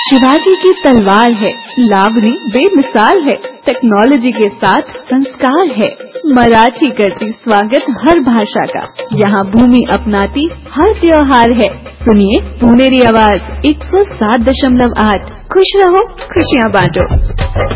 शिवाजी की तलवार है, लावणी बेमिसाल है, टेक्नोलॉजी के साथ संस्कार है। मराठी करती स्वागत हर भाषा का, यहाँ भूमि अपनाती हर त्योहार है। सुनिए पुणेरी आवाज 107.8। खुश रहो, खुशियाँ बांटो।